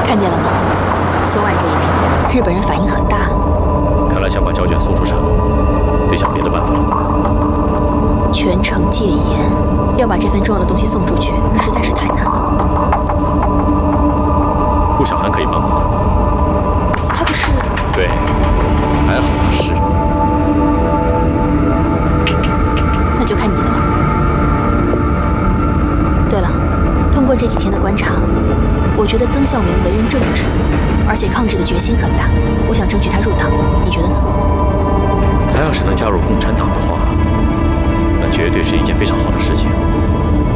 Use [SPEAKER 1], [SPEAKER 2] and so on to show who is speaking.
[SPEAKER 1] 看见了吗？昨晚这一笔，日本人反应很大。
[SPEAKER 2] 看来想把胶卷送出城，得想别的办法了。
[SPEAKER 1] 全城戒严，要把这份重要的东西送出去，实在是太难了。
[SPEAKER 2] 顾小涵可以帮忙。
[SPEAKER 1] 他不是？
[SPEAKER 2] 对，还好他是。
[SPEAKER 1] 那就看你的了。对了，通过这几天的观察，我觉得曾孝明为人正直，而且抗日的决心很大。我想争取他入党，你觉得呢？
[SPEAKER 2] 他要是能加入共产党的话，那绝对是一件非常好的事情。